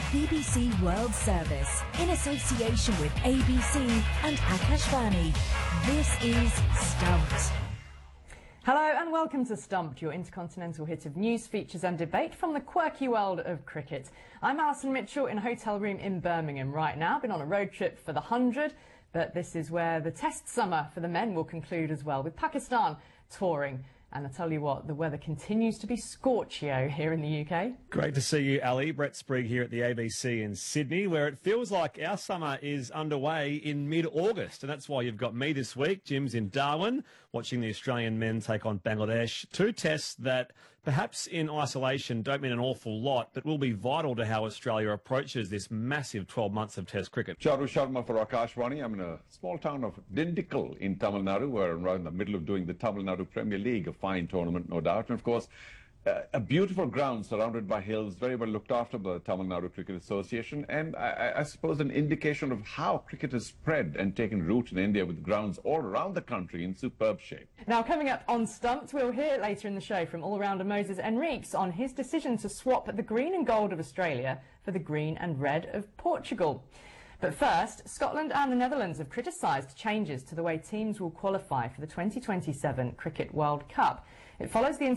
BBC World Service, in association with ABC and Akashvani. This is Stumped. Hello and welcome to Stumped, your intercontinental hit of news, features and debate from the quirky world of cricket. I'm Alison Mitchell in a hotel room in Birmingham right now. Been on a road trip for the 100, but this is where the test summer for the men will conclude as well, with Pakistan touring. And I tell you what, the weather continues to be scorchio here in the UK. Great to see you, Ali. Brett Sprigg here at the ABC in Sydney, where it feels like our summer is underway in mid-August. And that's why you've got me this week. Jim's in Darwin, watching the Australian men take on Bangladesh. Two tests that, perhaps in isolation, don't mean an awful lot, but will be vital to how Australia approaches this massive 12 months of Test cricket. Charu Sharma for Akashvani. I'm in a small town of Dindigul in Tamil Nadu. We're right in the middle of doing the Tamil Nadu Premier League, a fine tournament, no doubt. And of course, a beautiful ground surrounded by hills, very well looked after by the Tamil Nadu Cricket Association, and I suppose an indication of how cricket has spread and taken root in India, with grounds all around the country in superb shape. Now, coming up on Stumped, we'll hear later in the show from all-rounder Moses Henriques on his decision to swap the green and gold of Australia for the green and red of Portugal. But first, Scotland and the Netherlands have criticised changes to the way teams will qualify for the 2027 Cricket World Cup. It follows the